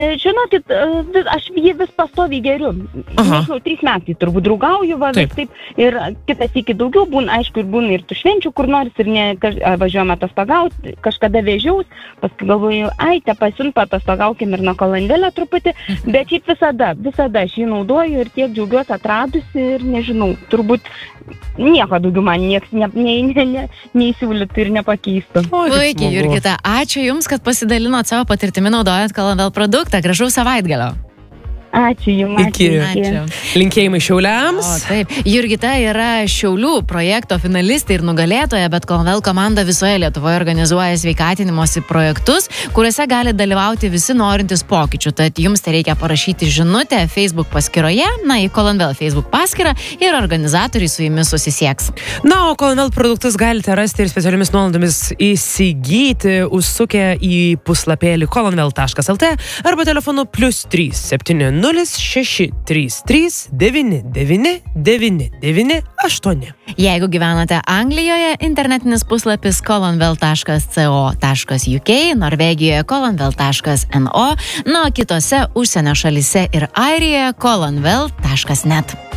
Žinokit, aš jį vis pastoviai geriu. Nežinau, 3 metai turbūt draugauju, taip. Ir kitas iki daugiau būna, aišku, ir būna ir tų švenčių, kur nors, ir važiuojame atostogauti, kažkada vežiaus, paskui galvoju, pasiunt patostogaukim ir nuo Kolanvelio truputį, bet šiaip visada aš jį naudoju ir tiek džiaugiuosi atradusi ir nežinau, turbūt nieko daugiau man nieks neįsiūlytų ir nepakeistų. Puikiai, Jurgita, ačiū Jums, kad pasidalinot savo patirtimi naudojant Kolanvel produktą. Gražaus savaitgalio. Ačiū Jums. Ačiū. Linkėjimai Šiauliams. Taip. Jurgita yra Šiaulių projekto finalistė ir nugalėtoja, bet Kolanvel komanda visoje Lietuvoje organizuoja sveikatinimosi projektus, kuriuose gali dalyvauti visi norintys pokyčių. Tad jums tai reikia parašyti žinutę Facebook paskyroje, į Kolanvel Facebook paskyrą ir organizatoriai su jumis susisieks. O Kolanvel produktus galite rasti ir specialiomis nuolaidomis įsigyti, užsukę į puslapėlį kolanvel.lt arba telefonu +3 7 0633 99 998. Jeigu gyvenate Anglijoje, internetinis puslapis kolanvel.co.uk, Norvegijoje kolanvel.no, kitose užsienio šalyse ir Airijoje kolanvel.net.